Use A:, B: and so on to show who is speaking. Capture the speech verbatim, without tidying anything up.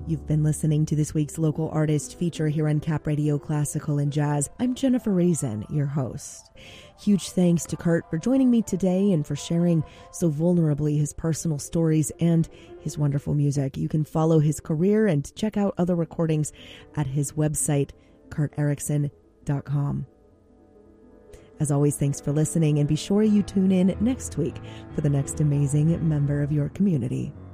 A: You've been listening to this week's local artist feature here on Cap Radio Classical and Jazz. I'm Jennifer Raisin, your host. Huge thanks to Kurt for joining me today and for sharing so vulnerably his personal stories and his wonderful music. You can follow his career and check out other recordings at his website, kurt erickson dot com. As always, thanks for listening, and be sure you tune in next week for the next amazing member of your community.